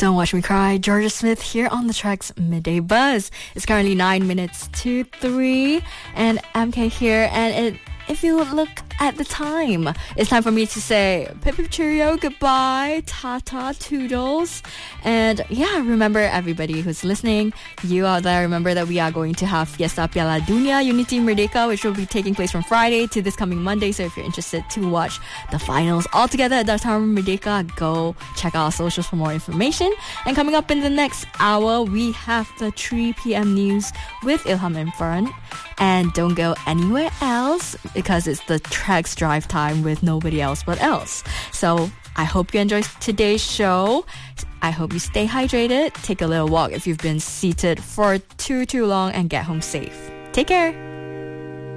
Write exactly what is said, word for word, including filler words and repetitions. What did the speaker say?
Don't Watch Me Cry, Georgia Smith here on the Track's Midday Buzz. It's currently nine minutes to three, and M K here, and it, if you look at the time, it's time for me to say pip pip cheerio, goodbye, ta-ta, toodles. And yeah, remember everybody who's listening, you out there, remember that we are going to have Fiesta Piala Dunia Unity Merdeka, which will be taking place from Friday to this coming Monday. So if you're interested to watch the finals all together at Dharma Merdeka, go check out our socials for more information. And coming up in the next hour, we have the three p.m. news with Ilham and Fern. And don't go anywhere else because it's the Tracks Drive Time with nobody else but else. So I hope you enjoyed today's show. I hope you stay hydrated, take a little walk if you've been seated for too, too long, and get home safe. Take care.